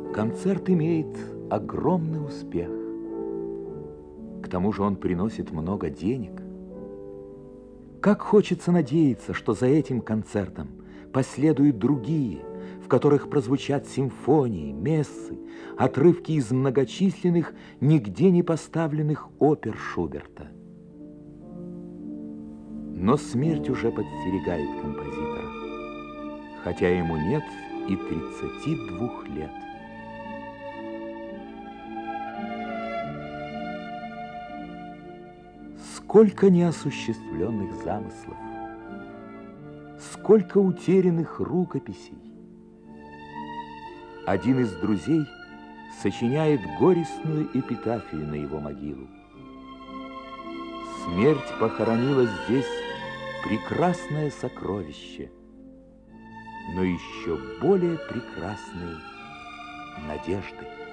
Концерт имеет огромный успех. К тому же он приносит много денег. Как хочется надеяться, что за этим концертом последуют другие, в которых прозвучат симфонии, мессы, отрывки из многочисленных, нигде не поставленных опер Шуберта. Но смерть уже подстерегает композитора, хотя ему нет и 32 лет. Сколько неосуществленных замыслов, сколько утерянных рукописей. Один из друзей сочиняет горестную эпитафию на его могилу. Смерть похоронила здесь прекрасное сокровище, но еще более прекрасные надежды.